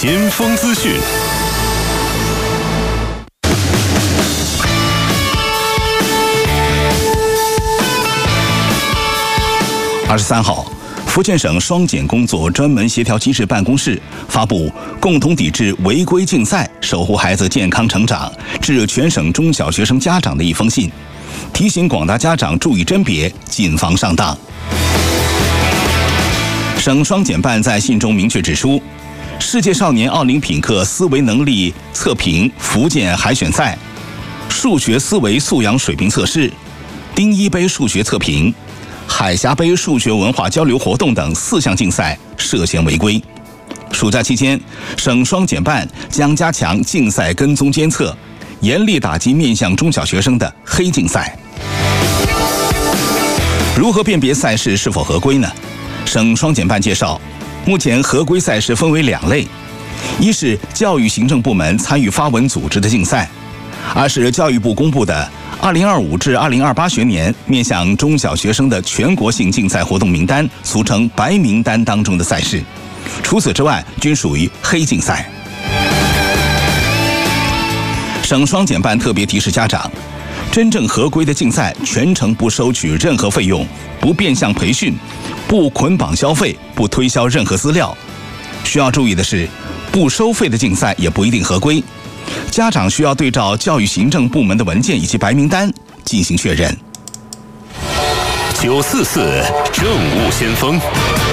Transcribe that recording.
先锋资讯。23号，福建省双减工作专门协调机制办公室发布《共同抵制违规竞赛，守护孩子健康成长》致全省中小学生家长的一封信，提醒广大家长注意甄别，谨防上当。省双减办在信中明确指出，世界少年奥林匹克思维能力测评福建海选赛、数学思维素养水平测试、丁一杯数学测评、海峡杯数学文化交流活动等4项竞赛涉嫌违规。暑假期间，省双减办将加强竞赛跟踪监测，严厉打击面向中小学生的黑竞赛。如何辨别赛事是否合规呢？省双减办介绍，目前合规赛事分为2类，一是教育行政部门参与发文组织的竞赛，二是教育部公布的2025至2028学年面向中小学生的全国性竞赛活动名单，俗称白名单当中的赛事，除此之外均属于黑竞赛。省双减办特别提示家长，真正合规的竞赛全程不收取任何费用，不变相培训，不捆绑消费，不推销任何资料。需要注意的是，不收费的竞赛也不一定合规，家长需要对照教育行政部门的文件以及白名单进行确认。 944政务先锋。